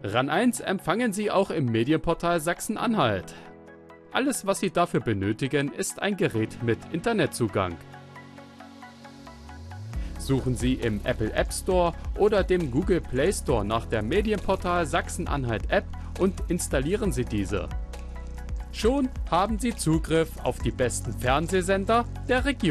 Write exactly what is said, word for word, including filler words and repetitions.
RAN eins empfangen Sie auch im Medienportal Sachsen-Anhalt. Alles, was Sie dafür benötigen, ist ein Gerät mit Internetzugang. Suchen Sie im Apple App Store oder dem Google Play Store nach der Medienportal Sachsen-Anhalt App und installieren Sie diese. Schon haben Sie Zugriff auf die besten Fernsehsender der Region.